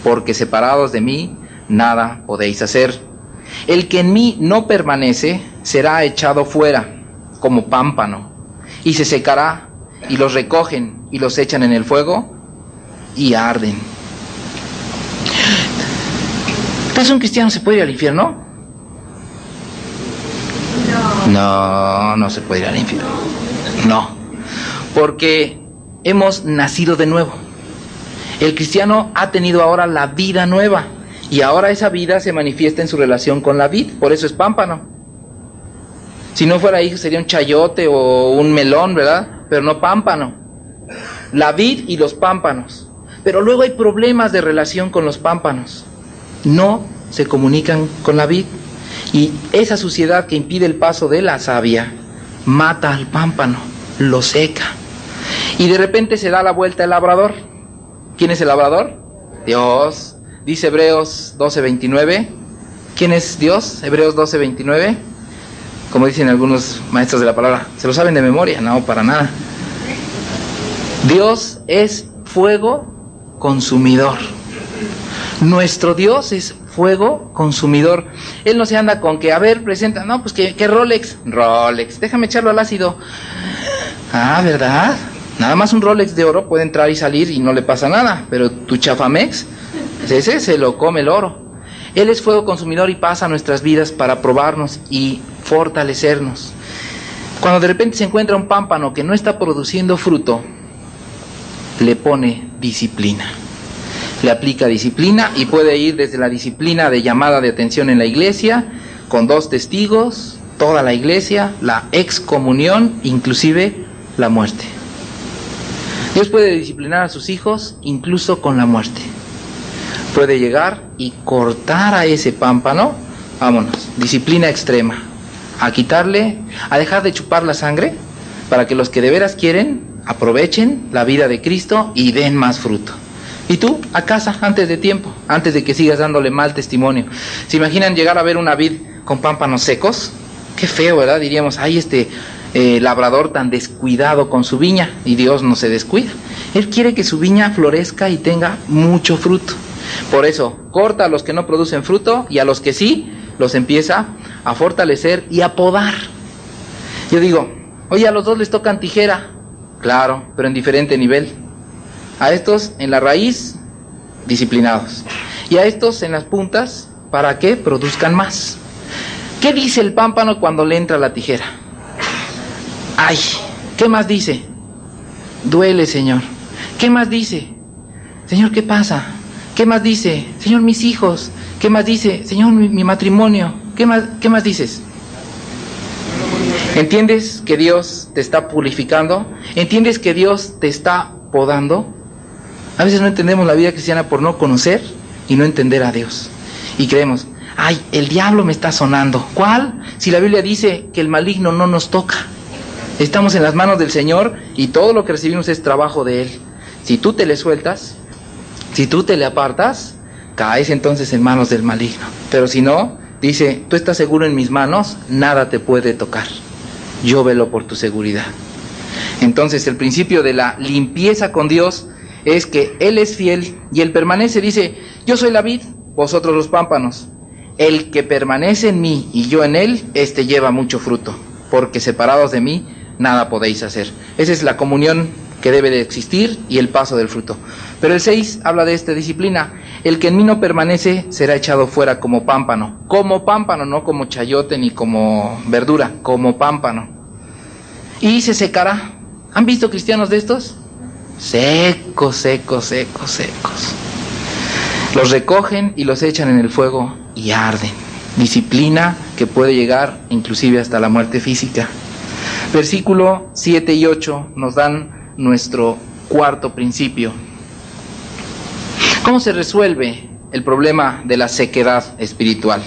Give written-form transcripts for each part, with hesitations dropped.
porque separados de mí nada podéis hacer. El que en mí no permanece será echado fuera como pámpano, y se secará, y los recogen y los echan en el fuego y arden. ¿Entonces un cristiano se puede ir al infierno? No se puede ir al infierno. No, porque hemos nacido de nuevo. El cristiano ha tenido ahora la vida nueva, y ahora esa vida se manifiesta en su relación con la vid, por eso es pámpano. Si no fuera hijo sería un chayote o un melón, ¿verdad? Pero no pámpano. La vid y los pámpanos. Pero luego hay problemas de relación con los pámpanos. No se comunican con la vid. Y esa suciedad que impide el paso de la savia mata al pámpano, lo seca. Y de repente se da la vuelta el labrador. ¿Quién es el labrador? Dios. Dice Hebreos 12:29. ¿Quién es Dios? Hebreos 12:29. Como dicen algunos maestros de la palabra, ¿se lo saben de memoria? No, para nada. Dios es fuego consumidor. Nuestro Dios es fuego consumidor. Él no se anda con que, a ver, presenta, no, pues que Rolex, déjame echarlo al ácido. Ah, ¿verdad? Nada más un Rolex de oro puede entrar y salir y no le pasa nada, pero tu Chafamex, ese se lo come el oro. Él es fuego consumidor y pasa a nuestras vidas para probarnos y fortalecernos. Cuando de repente se encuentra un pámpano que no está produciendo fruto, le pone disciplina. Le aplica disciplina y puede ir desde la disciplina de llamada de atención en la iglesia, con 2 testigos, toda la iglesia, la excomunión, inclusive la muerte. Dios puede disciplinar a sus hijos incluso con la muerte. Puede llegar y cortar a ese pámpano, vámonos, disciplina extrema, a quitarle, a dejar de chupar la sangre, para que los que de veras quieren aprovechen la vida de Cristo y den más fruto. Y tú, a casa, antes de tiempo, antes de que sigas dándole mal testimonio. ¿Se imaginan llegar a ver una vid con pámpanos secos? Qué feo, ¿verdad? Diríamos, ay, labrador tan descuidado con su viña, y Dios no se descuida. Él quiere que su viña florezca y tenga mucho fruto. Por eso, corta a los que no producen fruto, y a los que sí, los empieza a fortalecer y a podar. Yo digo, oye, a los 2 les tocan tijera. Claro, pero en diferente nivel. A estos en la raíz, disciplinados. Y a estos en las puntas, para que produzcan más. ¿Qué dice el pámpano cuando le entra la tijera? Ay, ¿qué más dice? Duele, Señor. ¿Qué más dice? Señor, ¿qué pasa? ¿Qué más dice? Señor, mis hijos. ¿Qué más dice? Señor, mi matrimonio. ¿Qué más dices? ¿Entiendes que Dios te está purificando? ¿Entiendes que Dios te está podando? A veces no entendemos la vida cristiana por no conocer y no entender a Dios. Y creemos, ay, el diablo me está sonando. ¿Cuál? Si la Biblia dice que el maligno no nos toca. Estamos en las manos del Señor y todo lo que recibimos es trabajo de Él. Si tú te le sueltas, si tú te le apartas, caes entonces en manos del maligno. Pero si no, dice, tú estás seguro en mis manos, nada te puede tocar. Yo velo por tu seguridad. Entonces el principio de la limpieza con Dios es que Él es fiel y Él permanece. Dice, yo soy la vid, vosotros los pámpanos. El que permanece en mí y yo en Él, este lleva mucho fruto, porque separados de mí, nada podéis hacer. Esa es la comunión que debe de existir y el paso del fruto. Pero el 6 habla de esta disciplina. El que en mí no permanece será echado fuera como pámpano, no como chayote ni como verdura, como pámpano. Y se secará. ¿Han visto cristianos de estos? Secos. Los recogen y los echan en el fuego y arden. Disciplina que puede llegar inclusive hasta la muerte física. Versículo 7 y 8 nos dan nuestro cuarto principio. ¿Cómo se resuelve el problema de la sequedad espiritual?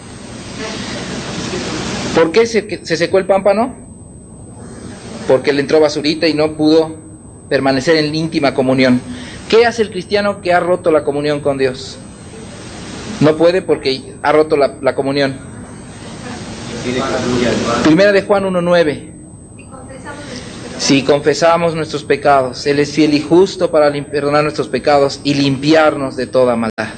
¿Por qué se secó el pámpano? Porque le entró basurita y no pudo permanecer en íntima comunión. ¿Qué hace el cristiano que ha roto la comunión con Dios? No puede porque ha roto la comunión. Primera de Juan 1:9. Si confesamos nuestros pecados, Él es fiel y justo para perdonar nuestros pecados y limpiarnos de toda maldad.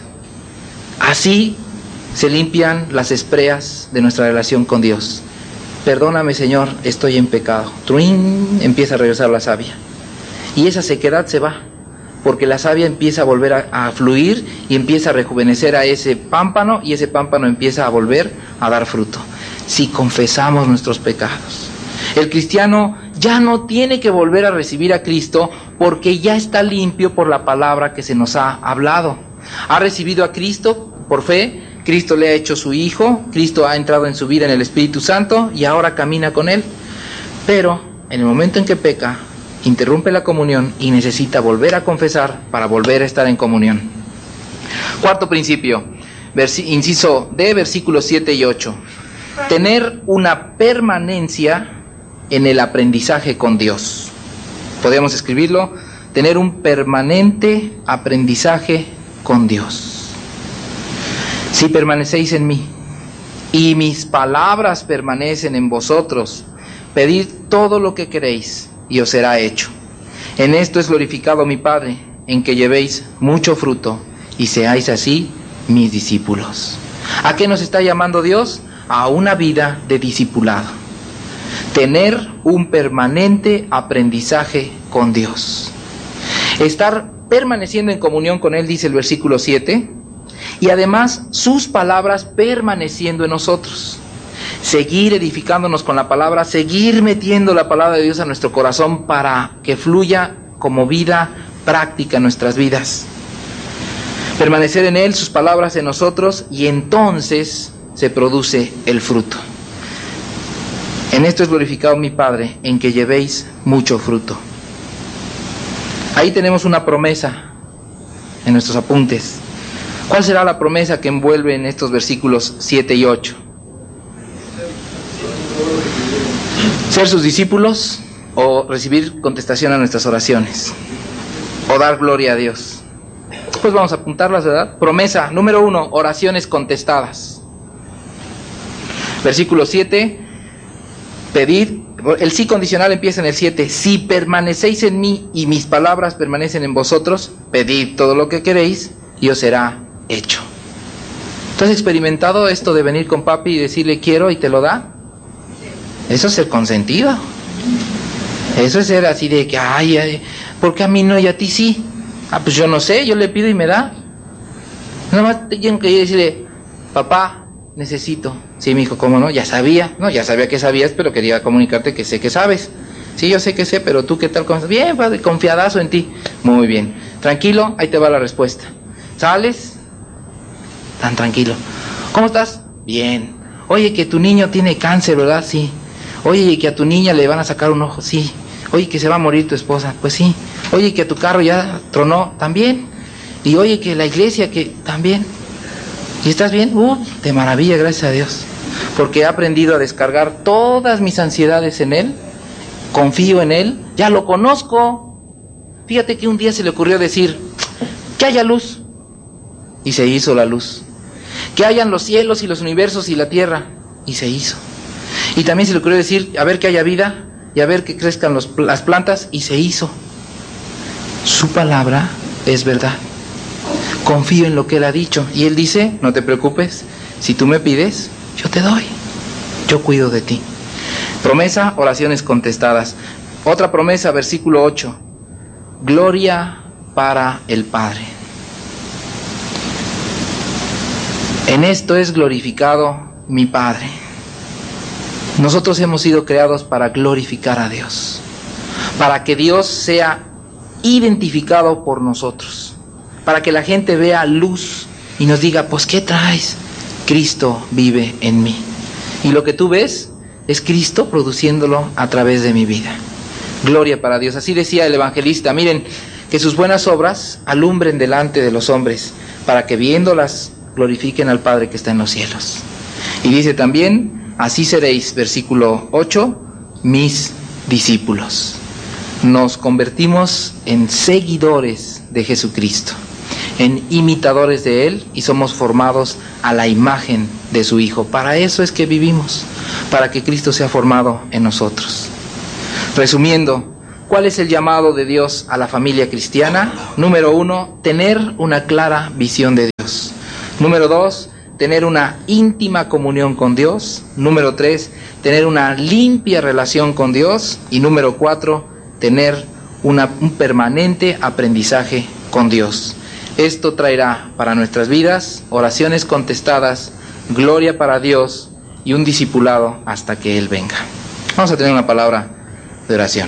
Así se limpian las espreas de nuestra relación con Dios. Perdóname, Señor, estoy en pecado. ¡Truín! Empieza a regresar la savia. Y esa sequedad se va, porque la savia empieza a volver a fluir y empieza a rejuvenecer a ese pámpano, y ese pámpano empieza a volver a dar fruto. Si confesamos nuestros pecados. El cristiano ya no tiene que volver a recibir a Cristo porque ya está limpio por la palabra que se nos ha hablado. Ha recibido a Cristo por fe, Cristo le ha hecho su Hijo, Cristo ha entrado en su vida en el Espíritu Santo y ahora camina con Él. Pero en el momento en que peca, interrumpe la comunión y necesita volver a confesar para volver a estar en comunión. Cuarto principio, inciso D, versículos 7 y 8. Tener una permanencia en el aprendizaje con Dios. Podríamos escribirlo: tener un permanente aprendizaje con Dios. Si permanecéis en mí y mis palabras permanecen en vosotros, pedid todo lo que queréis y os será hecho. En esto es glorificado mi Padre, en que llevéis mucho fruto y seáis así mis discípulos. ¿A qué nos está llamando Dios? A una vida de discipulado. Tener un permanente aprendizaje con Dios. Estar permaneciendo en comunión con Él, dice el versículo 7, y además sus palabras permaneciendo en nosotros. Seguir edificándonos con la palabra, seguir metiendo la palabra de Dios a nuestro corazón para que fluya como vida práctica en nuestras vidas. Permanecer en Él, sus palabras en nosotros, y entonces se produce el fruto. En esto es glorificado mi Padre, en que llevéis mucho fruto. Ahí tenemos una promesa en nuestros apuntes. ¿Cuál será la promesa que envuelve en estos versículos 7 y 8? Ser sus discípulos, o recibir contestación a nuestras oraciones, o dar gloria a Dios. Pues vamos a apuntarlas, ¿verdad? Promesa número 1, oraciones contestadas. Versículo 7, pedid, el sí condicional empieza en el 7, si permanecéis en mí y mis palabras permanecen en vosotros, pedid todo lo que queréis y os será hecho. ¿Tú has experimentado esto de venir con papi y decirle quiero y te lo da? Eso es ser consentido. Eso es ser así de que, ay, ¿por qué a mí no y a ti sí? Ah, pues yo no sé, yo le pido y me da. Nada más tengo que decirle, papá, necesito. Sí, mi hijo, ¿cómo no? Ya sabía. No, ya sabía que sabías, pero quería comunicarte que sé que sabes. Sí, yo sé que sé, pero tú, ¿qué tal? Bien, padre, confiadazo en ti. Muy bien. Tranquilo, ahí te va la respuesta. ¿Sales? Tan tranquilo. ¿Cómo estás? Bien. Oye, que tu niño tiene cáncer, ¿verdad? Sí. Oye, que a tu niña le van a sacar un ojo. Sí. Oye, que se va a morir tu esposa. Pues sí. Oye, que a tu carro ya tronó. También. Y oye, que la iglesia, que también. ¿Y estás bien? De maravilla, gracias a Dios. Porque he aprendido a descargar todas mis ansiedades en Él. Confío en Él. Ya lo conozco. Fíjate que un día se le ocurrió decir, que haya luz. Y se hizo la luz. Que hayan los cielos y los universos y la tierra. Y se hizo. Y también se le ocurrió decir, a ver que haya vida y a ver que crezcan las plantas. Y se hizo. Su palabra es verdad. Confío en lo que Él ha dicho. Y Él dice, no te preocupes, si tú me pides, yo te doy. Yo cuido de ti. Promesa, oraciones contestadas. Otra promesa, versículo 8. Gloria para el Padre. En esto es glorificado mi Padre. Nosotros hemos sido creados para glorificar a Dios, para que Dios sea identificado por nosotros, para que la gente vea luz y nos diga, pues ¿qué traes? Cristo vive en mí. Y lo que tú ves es Cristo produciéndolo a través de mi vida. Gloria para Dios. Así decía el evangelista, miren, que sus buenas obras alumbren delante de los hombres, para que viéndolas glorifiquen al Padre que está en los cielos. Y dice también, así seréis, versículo 8, mis discípulos. Nos convertimos en seguidores de Jesucristo, en imitadores de Él, y somos formados a la imagen de su Hijo. Para eso es que vivimos, para que Cristo sea formado en nosotros. Resumiendo, ¿Cuál es el llamado de Dios a la familia cristiana? Número 1, tener una clara visión de Dios. Número 2, tener una íntima comunión con Dios. Número 3, tener una limpia relación con Dios. Y número 4, tener un permanente aprendizaje con Dios. Esto traerá para nuestras vidas oraciones contestadas, gloria para Dios y un discipulado hasta que Él venga. Vamos a tener una palabra de oración.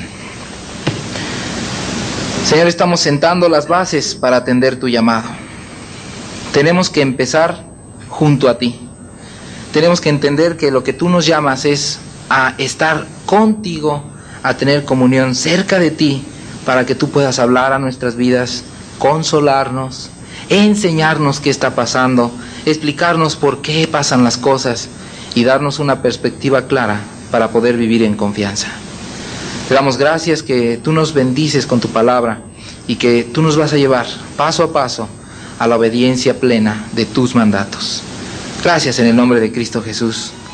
Señor, estamos sentando las bases para atender tu llamado. Tenemos que empezar junto a ti. Tenemos que entender que lo que tú nos llamas es a estar contigo, a tener comunión cerca de ti, para que tú puedas hablar a nuestras vidas, consolarnos, enseñarnos qué está pasando, explicarnos por qué pasan las cosas y darnos una perspectiva clara para poder vivir en confianza. Te damos gracias que tú nos bendices con tu palabra y que tú nos vas a llevar paso a paso a la obediencia plena de tus mandatos. Gracias en el nombre de Cristo Jesús.